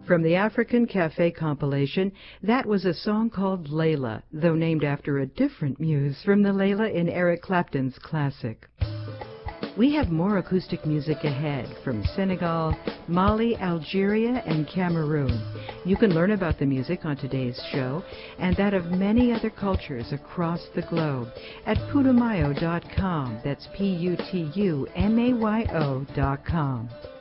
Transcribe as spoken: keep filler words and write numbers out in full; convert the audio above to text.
From the African Cafe compilation, that was a song called Layla, though named after a different muse from the Layla in Eric Clapton's classic. We have more acoustic music ahead from Senegal, Mali, Algeria, and Cameroon. You can learn about the music on today's show and that of many other cultures across the globe at putumayo dot com. That's P U T U M A Y O dot com.